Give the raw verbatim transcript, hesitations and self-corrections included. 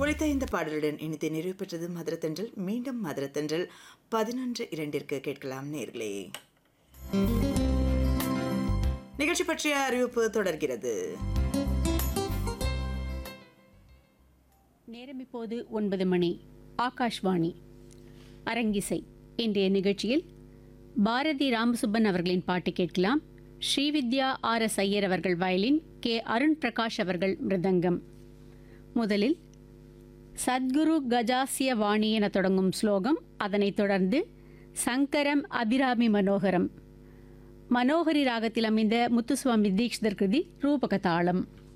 ஒலித்த இந்த பாடலுடன் இனித்து நிறைவு பெற்றது மதுரத்தன்றல். மீண்டும் மதுரத்தன்றல் பதினொன்று இரண்டிற்கு கேட்கலாம் நேர்களே. நிகழ்ச்சி பற்றிய அறிவிப்பு தொடர்கிறது. நேரம் இப்போது ஒன்பது மணி. ஆகாஷ்வாணி அரங்கிசை. இன்றைய நிகழ்ச்சியில் பாரதி ராமசுப்பன் அவர்களின் பாட்டு கேட்கலாம். ஸ்ரீவித்யா ஆர் எஸ் ஐயர் அவர்கள் வயலின், கே அருண் பிரகாஷ் அவர்கள் மிருதங்கம். முதலில் சத்குரு கஜாசிய வாணி என தொடங்கும் ஸ்லோகம். அதனைத் தொடர்ந்து சங்கரம் அபிராமி மனோகரம். மனோகரி ராகத்தில் அமைந்த முத்துசுவாமி தீக்ஷிதர் கிருதி ரூபக தாளம்.